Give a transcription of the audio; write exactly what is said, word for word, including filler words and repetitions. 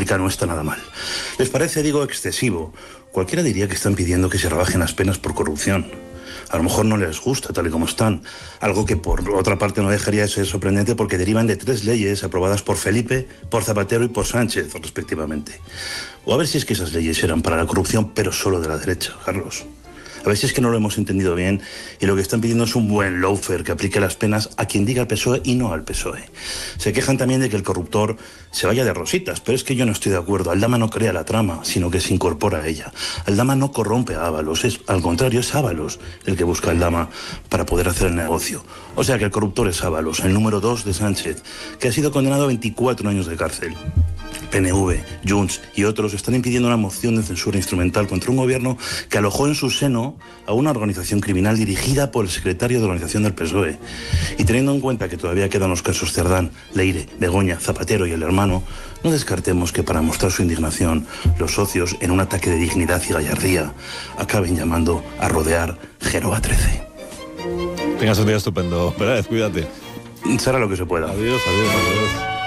política no está nada mal. ¿Les parece, digo, excesivo? Cualquiera diría que están pidiendo que se rebajen las penas por corrupción. A lo mejor no les gusta tal y como están, algo que por otra parte no dejaría de ser sorprendente porque derivan de tres leyes aprobadas por Felipe, por Zapatero y por Sánchez, respectivamente. O a ver si es que esas leyes eran para la corrupción, pero solo de la derecha, Carlos. A ver si es que no lo hemos entendido bien y lo que están pidiendo es un buen lawfare que aplique las penas a quien diga al P S O E y no al P S O E. Se quejan también de que el corruptor se vaya de rositas, pero es que yo no estoy de acuerdo. Aldama no crea la trama, sino que se incorpora a ella. Aldama no corrompe a Ábalos, es, al contrario, es Ábalos el que busca a Aldama para poder hacer el negocio. O sea que el corruptor es Ábalos, el número dos de Sánchez, que ha sido condenado a veinticuatro años de cárcel. P N V, Junts y otros están impidiendo una moción de censura instrumental contra un gobierno que alojó en su seno a una organización criminal dirigida por el secretario de organización del P S O E. Y teniendo en cuenta que todavía quedan los casos Cerdán, Leire, Begoña, Zapatero y el hermano, no descartemos que para mostrar su indignación, los socios, en un ataque de dignidad y gallardía, acaben llamando a rodear Génova trece. Tengas un día estupendo, Peláez, cuídate. Será lo que se pueda. Adiós, adiós, adiós.